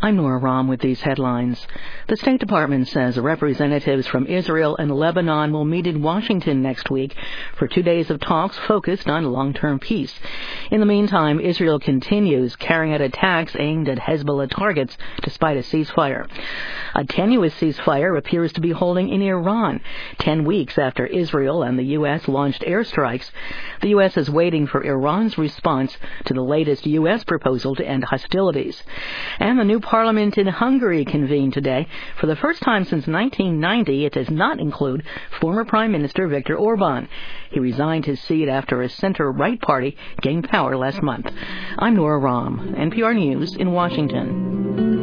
I'm Nora Rahm with these headlines. The State Department says representatives from Israel and Lebanon will meet in Washington next week for 2 days of talks focused on long-term peace. In the meantime, Israel continues carrying out attacks aimed at Hezbollah targets despite a ceasefire. A tenuous ceasefire appears to be holding in Iran, 10 weeks after Israel and the U.S. launched airstrikes. The U.S. is waiting for Iran's response to the latest U.S. proposal to end hostilities. And the new parliament in Hungary convened today. For the first time since 1990, it does not include former Prime Minister Viktor Orban. He resigned his seat after a center-right party gained power last month. I'm Nora Rahm, NPR News in Washington.